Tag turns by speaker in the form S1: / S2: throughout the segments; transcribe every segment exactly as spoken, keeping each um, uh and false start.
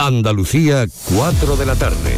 S1: Andalucía, cuatro de la tarde.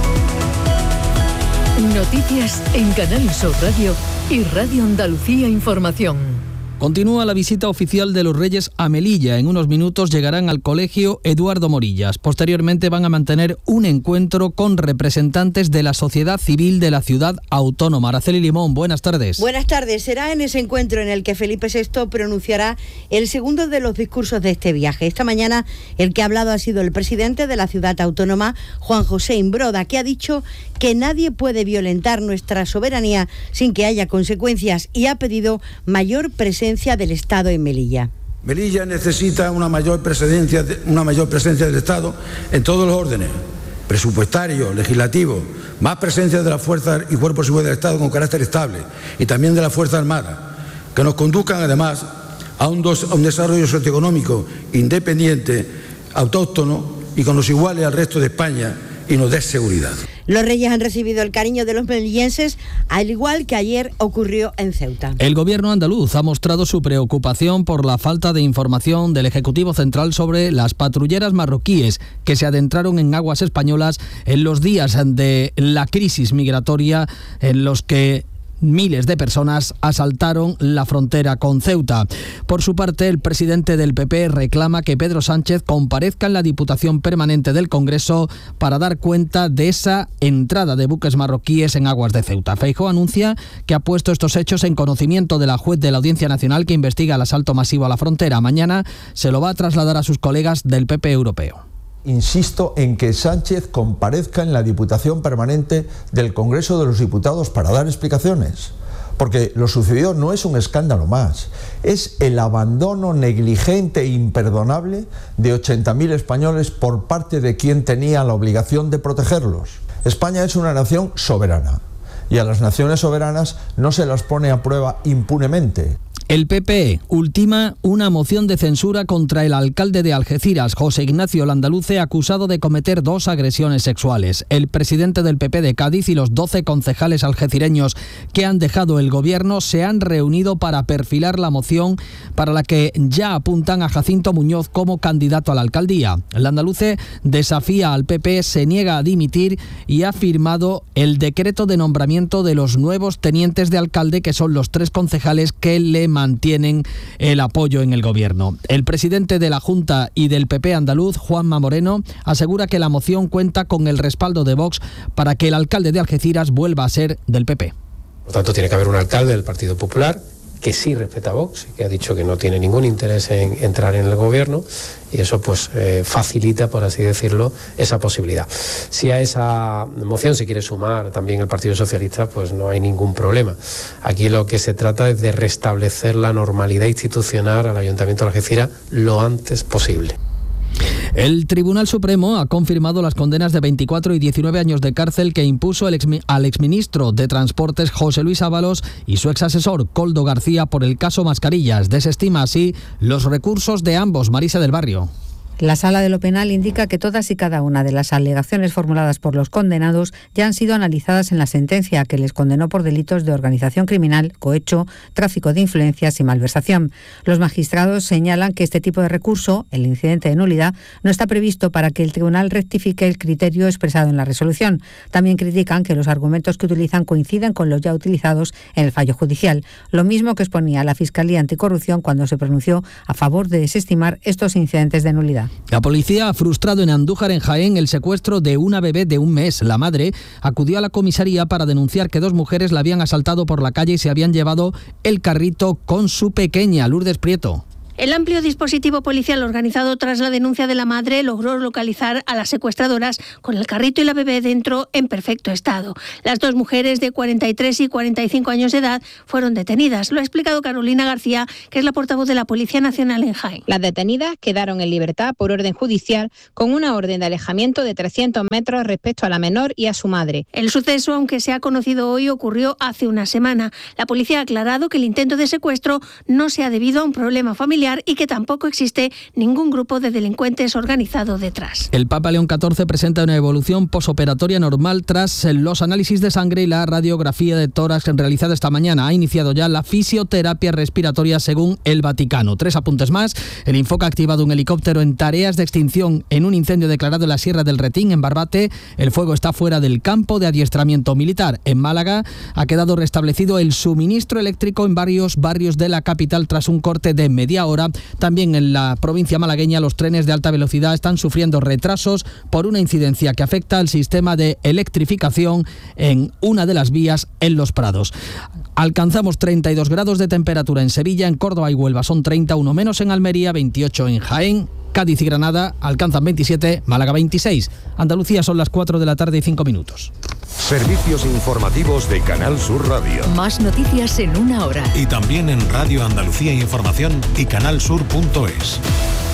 S2: Noticias en Canal Sur Radio y Radio Andalucía Información.
S3: Continúa la visita oficial de los Reyes a Melilla. En unos minutos llegarán al Colegio Eduardo Morillas. Posteriormente van a mantener un encuentro con representantes de la sociedad civil de la ciudad autónoma. Araceli Limón, buenas tardes.
S4: Buenas tardes. Será en ese encuentro en el que Felipe sexto pronunciará el segundo de los discursos de este viaje. Esta mañana el que ha hablado ha sido el presidente de la ciudad autónoma, Juan José Imbroda, que ha dicho que nadie puede violentar nuestra soberanía sin que haya consecuencias y ha pedido mayor presencia del Estado en Melilla.
S5: Melilla necesita una mayor presencia, una mayor presencia del Estado en todos los órdenes, presupuestario, legislativo, más presencia de las fuerzas y cuerpos y fuerzas del Estado con carácter estable y también de las Fuerzas Armadas, que nos conduzcan además a un, dos, a un desarrollo socioeconómico independiente, autóctono y con los iguales al resto de España y nos dé seguridad.
S4: Los Reyes han recibido el cariño de los melillenses, al igual que ayer ocurrió en Ceuta.
S3: El gobierno andaluz ha mostrado su preocupación por la falta de información del Ejecutivo Central sobre las patrulleras marroquíes que se adentraron en aguas españolas en los días de la crisis migratoria en los que miles de personas asaltaron la frontera con Ceuta. Por su parte, el presidente del P P reclama que Pedro Sánchez comparezca en la Diputación Permanente del Congreso para dar cuenta de esa entrada de buques marroquíes en aguas de Ceuta. Feijóo anuncia que ha puesto estos hechos en conocimiento de la juez de la Audiencia Nacional que investiga el asalto masivo a la frontera. Mañana se lo va a trasladar a sus colegas del P P europeo.
S6: Insisto en que Sánchez comparezca en la Diputación Permanente del Congreso de los Diputados para dar explicaciones, porque lo sucedido no es un escándalo más, es el abandono negligente e imperdonable de ochenta mil españoles por parte de quien tenía la obligación de protegerlos. España es una nación soberana y a las naciones soberanas no se las pone a prueba impunemente.
S3: El P P ultima una moción de censura contra el alcalde de Algeciras, José Ignacio Landaluce, acusado de cometer dos agresiones sexuales. El presidente del P P de Cádiz y los doce concejales algecireños que han dejado el gobierno se han reunido para perfilar la moción para la que ya apuntan a Jacinto Muñoz como candidato a la alcaldía. Landaluce desafía al P P, se niega a dimitir y ha firmado el decreto de nombramiento de los nuevos tenientes de alcalde, que son los tres concejales que le mantienen el apoyo en el gobierno. El presidente de la Junta y del P P andaluz, Juanma Moreno, asegura que la moción cuenta con el respaldo de Vox para que el alcalde de Algeciras vuelva a ser del P P.
S7: Por tanto, tiene que haber un alcalde del Partido Popular que sí respeta a Vox, que ha dicho que no tiene ningún interés en entrar en el gobierno, y eso pues eh, facilita, por así decirlo, esa posibilidad. Si a esa moción se quiere sumar también el Partido Socialista, pues no hay ningún problema. Aquí lo que se trata es de restablecer la normalidad institucional al Ayuntamiento de Algeciras lo antes posible.
S3: El Tribunal Supremo ha confirmado las condenas de veinticuatro y diecinueve años de cárcel que impuso el ex, al exministro de Transportes José Luis Ábalos y su exasesor Koldo García por el caso Mascarillas. Desestima así los recursos de ambos. Marisa del Barrio.
S8: La Sala de lo Penal indica que todas y cada una de las alegaciones formuladas por los condenados ya han sido analizadas en la sentencia que les condenó por delitos de organización criminal, cohecho, tráfico de influencias y malversación. Los magistrados señalan que este tipo de recurso, el incidente de nulidad, no está previsto para que el tribunal rectifique el criterio expresado en la resolución. También critican que los argumentos que utilizan coinciden con los ya utilizados en el fallo judicial, lo mismo que exponía la Fiscalía Anticorrupción cuando se pronunció a favor de desestimar estos incidentes de nulidad.
S3: La policía ha frustrado en Andújar, en Jaén, el secuestro de una bebé de un mes. La madre acudió a la comisaría para denunciar que dos mujeres la habían asaltado por la calle y se habían llevado el carrito con su pequeña. Lourdes Prieto.
S9: El amplio dispositivo policial organizado tras la denuncia de la madre logró localizar a las secuestradoras con el carrito y la bebé dentro en perfecto estado. Las dos mujeres de cuarenta y tres y cuarenta y cinco años de edad fueron detenidas. Lo ha explicado Carolina García, que es la portavoz de la Policía Nacional en Jaén.
S10: Las detenidas quedaron en libertad por orden judicial con una orden de alejamiento de trescientos metros respecto a la menor y a su madre.
S9: El suceso, aunque se ha conocido hoy, ocurrió hace una semana. La policía ha aclarado que el intento de secuestro no se ha debido a un problema familiar, familiar y que tampoco existe ningún grupo de delincuentes organizado detrás.
S3: El Papa León catorce presenta una evolución posoperatoria normal tras los análisis de sangre y la radiografía de tórax realizada esta mañana. Ha iniciado ya la fisioterapia respiratoria según el Vaticano. Tres apuntes más. El Infoca ha activado un helicóptero en tareas de extinción en un incendio declarado en la Sierra del Retín, en Barbate. El fuego está fuera del campo de adiestramiento militar. En Málaga ha quedado restablecido el suministro eléctrico en varios barrios de la capital tras un corte de media hora. También en la provincia malagueña los trenes de alta velocidad están sufriendo retrasos por una incidencia que afecta al sistema de electrificación en una de las vías en Los Prados. Alcanzamos treinta y dos grados de temperatura en Sevilla, en Córdoba y Huelva son treinta, uno menos en Almería, veintiocho en Jaén, Cádiz y Granada alcanzan veintisiete, Málaga veintiséis. Andalucía son las cuatro de la tarde y cinco minutos.
S1: Servicios informativos de Canal Sur Radio.
S2: Más noticias en una hora.
S11: Y también en Radio Andalucía Información y canal sur punto es.